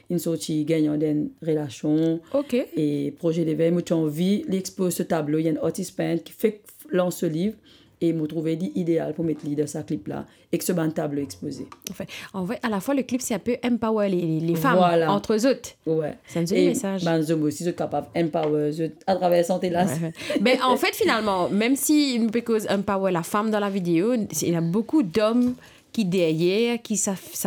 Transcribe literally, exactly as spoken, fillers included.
une sortie gagnant d'une relation. OK. Et projet d'éveil, moi, j'ai envie d'exposer ce tableau. Il y a un artiste peintre qui fait lance ce livre. Et m'a trouvé idéal pour mettre dans sa clip là et que ce ban tableau exposé. Enfin, en fait, à la fois le clip c'est un peu empower les, les femmes voilà. entre eux autres. Ouais. C'est un joli message. Ben nous aussi sont capables empower à travers la santé là. Ouais. Mais en fait finalement, même si nous peut cause empower la femme dans la vidéo, il y a beaucoup d'hommes qui derrière qui savent